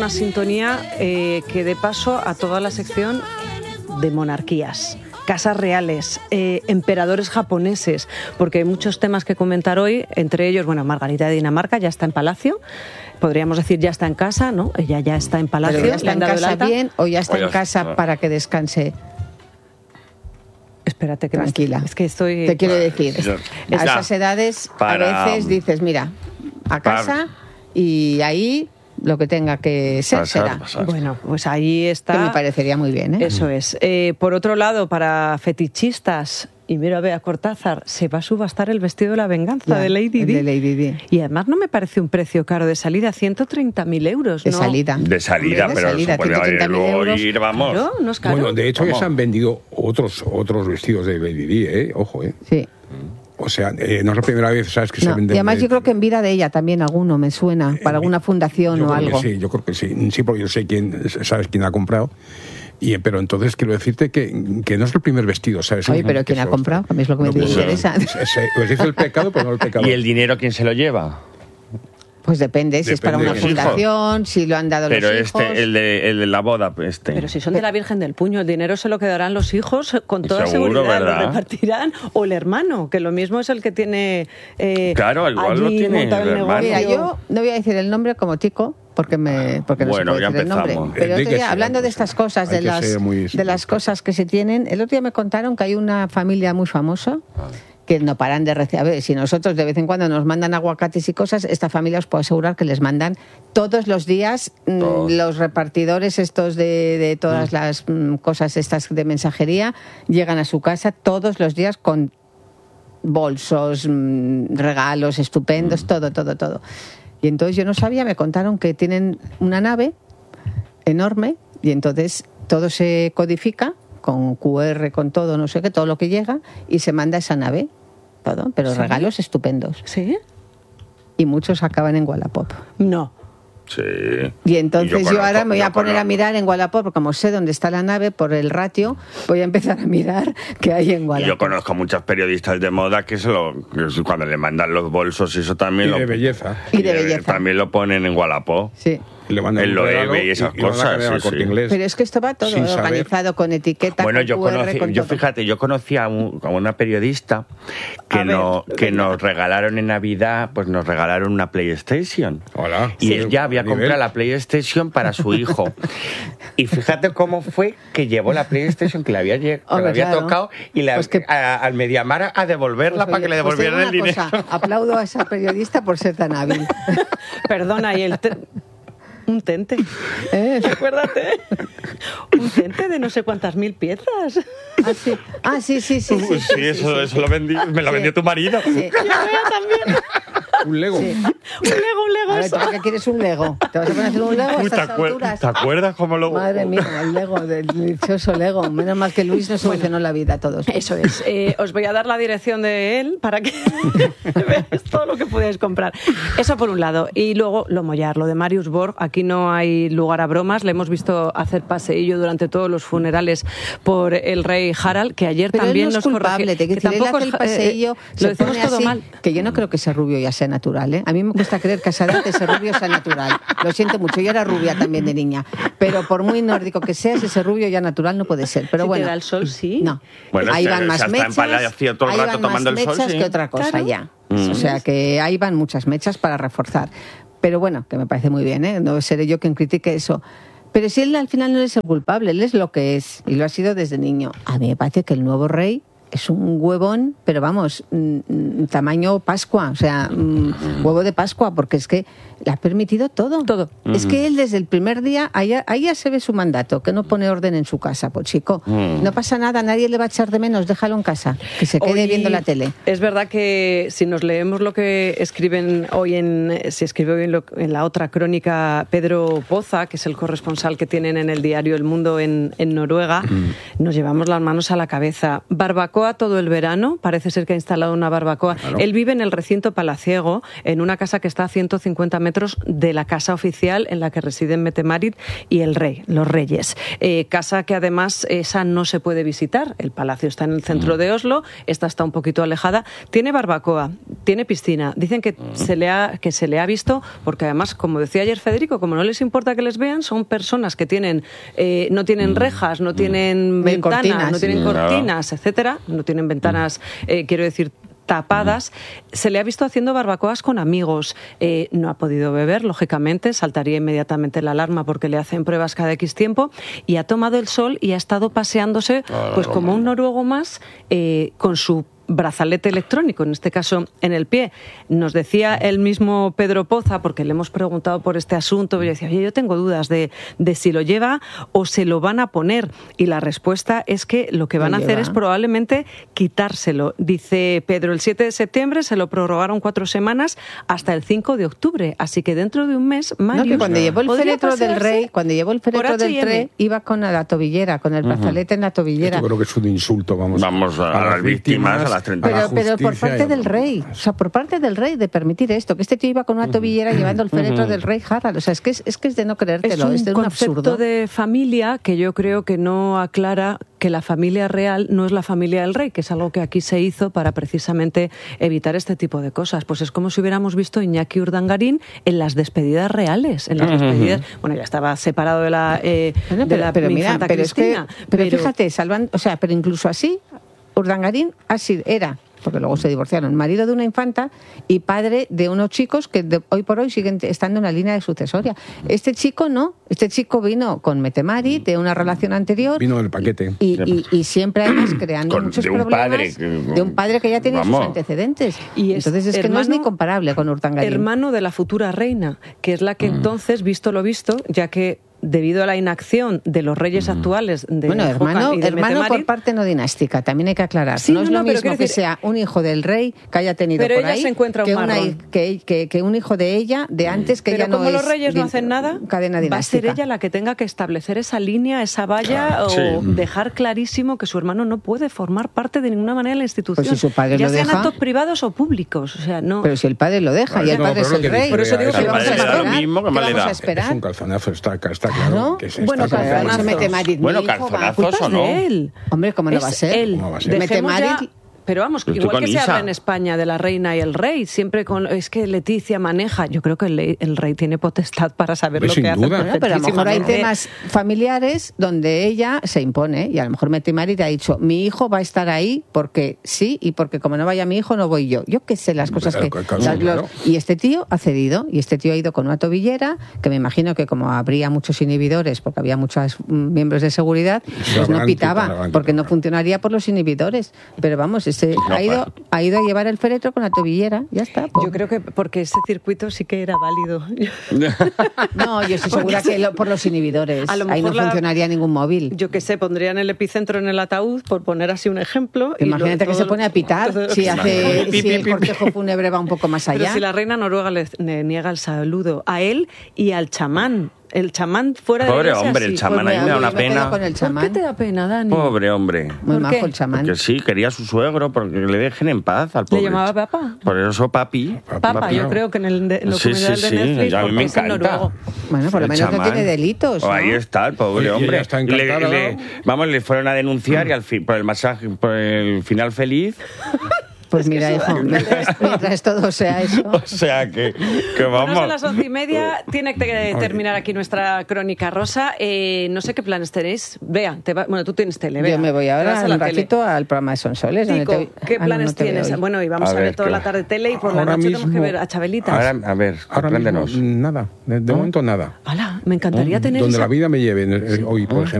sintonía que dé paso a toda la sección de monarquías, casas reales, emperadores japoneses, porque hay muchos temas que comentar hoy, entre ellos, bueno, Margarita de Dinamarca ya está en palacio. Podríamos decir ya está en casa, ¿no? Ella ya está en palacio. ¿Pero ya está en casa bien o ya está en casa para que descanse? Espérate, que tranquila. Es que estoy... Te quiero decir, a esas edades a veces dices, mira, a casa y ahí lo que tenga que ser será. Bueno, pues ahí está. Que me parecería muy bien, ¿eh? Eso es. Por otro lado, para fetichistas, y mira, a Cortázar, se va a subastar el vestido de la venganza de Lady Di. De Lady Di. Y además no me parece un precio caro de salida, 130.000 euros, ¿no? De salida. De salida, pero eso puede luego ir, vamos. Claro, no es caro. Bueno, de hecho ya se han vendido otros vestidos de Lady Di, ojo, Sí. O sea, no es la primera vez, ¿sabes? Que se venden. Y además yo creo que en vida de ella también alguno me suena, para alguna fundación o algo. Sí, yo creo que sí. Sí, porque yo sé sabes quién ha comprado. Pero entonces quiero decirte que no es el primer vestido, ¿sabes? Oye, pero ¿quién ha comprado? A mí es lo que me interesa. Pues hizo el pecado, pero no el pecado. ¿Y el dinero quién se lo lleva? Pues depende, si es para una fundación, si lo han dado los hijos. Pero el de la boda, Pero si son de la Virgen del Puño, el dinero se lo quedarán los hijos con toda seguro, seguridad, ¿verdad? Lo repartirán, o el hermano, que lo mismo es el que tiene claro, igual lo tiene el hermano. Mira, yo no voy a decir el nombre como chico, porque no se puede decir el nombre. Pero otro día, hablando de estas cosas, de las cosas que se tienen, el otro día me contaron que hay una familia muy famosa que no paran de recibir. A ver, si nosotros de vez en cuando nos mandan aguacates y cosas, esta familia os puedo asegurar que les mandan todos los días los repartidores estos de todas las cosas estas de mensajería, llegan a su casa todos los días con bolsos, regalos estupendos, todo. Y entonces yo no sabía, me contaron que tienen una nave enorme y entonces todo se codifica con QR, con todo, no sé qué, todo lo que llega y se manda a esa nave. Todo, pero ¿sí? Regalos estupendos. ¿Sí? Y muchos acaban en Wallapop. No. Sí. Y entonces yo ahora me voy a poner a mirar en Wallapop, porque como sé dónde está la nave, por el ratio, voy a empezar a mirar qué hay en Wallapop. Yo conozco muchos periodistas de moda que cuando le mandan los bolsos y eso también... Y de belleza. Y de belleza. También lo ponen en Wallapop. Sí. En Loewe y esas cosas. Sí. Pero es que esto va todo organizado con etiqueta. Bueno, con QR, yo conocí a una periodista que nos regalaron en Navidad, pues nos regalaron una PlayStation. Hola. Y ella había comprado la PlayStation para su hijo. Y fíjate cómo fue que llevó la PlayStation que le había tocado y al Mediamar a devolverla para que le devolvieran el dinero. Aplaudo a esa periodista por ser tan hábil. Perdona, y un tente. Acuérdate. Un tente de no sé cuántas mil piezas. Sí, eso lo vendí, me lo vendió tu marido. Sí. Yo también. Un Lego. Sí. Un Lego. A ver, ¿para qué quieres un Lego? ¿Te vas a poner a hacer un Lego a estas alturas? ¿Te acuerdas cómo lo...? Madre mía, el Lego, del dichoso Lego. Menos mal que Luis nos solucionó la vida a todos. Eso es. Os voy a dar la dirección de él para que veáis todo lo que podéis comprar. Eso por un lado. Y luego lo Mollar, lo de Marius Borg. Aquí no hay lugar a bromas. Le hemos visto hacer paseillo durante todos los funerales por el rey Harald, que ayer pero también él no es nos culpable, corrigió. que tampoco hace el paseillo, lo decimos todo así, mal. Que yo no creo que ese rubio ya sea natural, ¿eh? A mí me cuesta creer que ese rubio sea natural. Lo siento mucho, yo era rubia también de niña, pero por muy nórdico que seas, ese rubio ya natural no puede ser. Pero si bueno, te da el sol, sí. No. Bueno, ahí van más mechas, todo el rato tomando el sol, sí. que otra cosa, claro. ya. O sea que ahí van muchas mechas para reforzar. Pero bueno, que me parece muy bien, ¿eh? No seré yo quien critique eso. Pero si él al final no es el culpable, él es lo que es, y lo ha sido desde niño. A mí me parece que el nuevo rey es un huevón, pero vamos, tamaño Pascua, o sea, huevo de Pascua, porque es que le ha permitido todo. Es que él desde el primer día, ahí ya se ve su mandato, que no pone orden en su casa, pues chico, no pasa nada, nadie le va a echar de menos, déjalo en casa, que se quede viendo la tele. Es verdad que si nos leemos lo que escriben hoy se escribe hoy en la otra crónica Pedro Poza, que es el corresponsal que tienen en el diario El Mundo en Noruega, nos llevamos las manos a la cabeza. Barbacoa barbacoa todo el verano, parece ser que ha instalado una barbacoa. Claro. Él vive en el recinto palaciego, en una casa que está a 150 metros de la casa oficial en la que residen Mette-Marit y el rey, los reyes. Casa que además esa no se puede visitar. El palacio está en el centro de Oslo, esta está un poquito alejada. Tiene barbacoa, tiene piscina. Dicen que se le ha visto, porque además, como decía ayer Federico, como no les importa que les vean, son personas que tienen no tienen rejas, no tienen ventanas, no tienen cortinas, etcétera, no tienen ventanas, quiero decir, tapadas. Se le ha visto haciendo barbacoas con amigos. No ha podido beber, lógicamente, saltaría inmediatamente la alarma porque le hacen pruebas cada X tiempo, y ha tomado el sol y ha estado paseándose pues como un noruego más, con su brazalete electrónico, en este caso en el pie. Nos decía el mismo Pedro Poza, porque le hemos preguntado por este asunto, y decía, oye, yo tengo dudas de si lo lleva o se lo van a poner, y la respuesta es que lo que van a hacer es probablemente quitárselo. Dice Pedro, el 7 de septiembre se lo prorrogaron 4 semanas hasta el 5 de octubre, así que dentro de un mes, Marius, que cuando llevó el féretro del rey, iba con la tobillera, con el brazalete en la tobillera. Yo creo que es un insulto, vamos a las víctimas, a las 30. Pero por parte del rey, o sea, por parte del rey, de permitir esto, que este tío iba con una tobillera llevando el féretro del rey Harald. O sea, es que es de no creértelo, es de un absurdo. Concepto de familia que yo creo que no aclara que la familia real no es la familia del rey, que es algo que aquí se hizo para precisamente evitar este tipo de cosas. Pues es como si hubiéramos visto Iñaki Urdangarín en las despedidas reales, en las despedidas, bueno, ya estaba separado de la infanta Cristina. Pero fíjate, pero incluso así, Urdangarín era, porque luego se divorciaron, marido de una infanta y padre de unos chicos que hoy por hoy siguen estando en la línea de sucesoria. Este chico no, este chico vino con Mette-Marit de una relación anterior. Vino del paquete. Y siempre además creando muchos problemas de un padre que ya tenía sus antecedentes. Y entonces es que no es ni comparable con Urdangarín. Hermano de la futura reina, que es la que entonces, visto lo visto, ya que debido a la inacción de los reyes actuales de hermano por parte no dinástica, también hay que aclarar. Sí, no es lo mismo que sea un hijo del rey que haya tenido por ahí, se encuentra que un hijo de ella de antes, que pero ya no es. Pero como los reyes no hacen nada, cadena dinástica, va a ser ella la que tenga que establecer esa línea, esa valla, o dejar clarísimo que su hermano no puede formar parte de ninguna manera de la institución, pues si su padre ya lo sean deja, actos privados o públicos, o sea, no. Pero si el padre lo deja, y el padre es el rey, por eso digo que vamos a esperar. Es un calzonazo, está claro. Bueno, calzonazos o no. Hombre, ¿cómo no va a ser? Mette-Marit. Pero vamos, igual que se habla en España de la reina y el rey, siempre es que Leticia maneja. Yo creo que el rey tiene potestad para saber lo que hace. Bueno, pero a lo mejor hay temas familiares donde ella se impone, y a lo mejor Mette-Marit ha dicho, mi hijo va a estar ahí porque sí, y porque como no vaya mi hijo no voy yo. Yo qué sé las cosas Y este tío ha cedido, y este tío ha ido con una tobillera, que me imagino que como habría muchos inhibidores, porque había muchos miembros de seguridad, pues no pitaba, porque no funcionaría por los inhibidores. Pero vamos, ha ido a llevar el féretro con la tobillera, ya está. Yo creo que porque ese circuito sí que era válido. No, yo estoy segura que por los inhibidores, ahí no funcionaría ningún móvil. Yo qué sé, pondrían el epicentro en el ataúd, por poner así un ejemplo. Imagínate que se pone a pitar si el cortejo fúnebre va un poco más allá. Pero si la reina noruega le niega el saludo a él y al chamán. El chamán fuera de Pobre hombre, el chamán, a mí me da una pena. ¿Por qué te da pena, Dani? Pobre hombre. Muy majo el chamán. Porque sí, quería a su suegro, porque le dejen en paz al pobre. ¿Le llamaba papá? Por eso papi. Papá, yo creo que en el documental de Netflix, a mí me encanta. Bueno, por lo menos no tiene delitos, ¿no? Ahí está, el pobre hombre. Está le fueron a denunciar y por el masaje, por el final feliz. Pues mira, hijo, mientras todo sea eso. O sea que vamos. Bueno, a las 11:30 tiene que terminar aquí nuestra crónica rosa. No sé qué planes tenéis. Bea, bueno, tú tienes tele, Bea. Yo me voy ahora un ratito al programa de Sonsoles. ¿Qué planes tienes? Bueno, y vamos a ver toda la tarde tele, y por la noche tenemos que ver a Chabelitas. A ver, apréndenos. Nada, de momento nada. ¡Hala! Me encantaría tener donde la vida me lleve hoy, por ejemplo.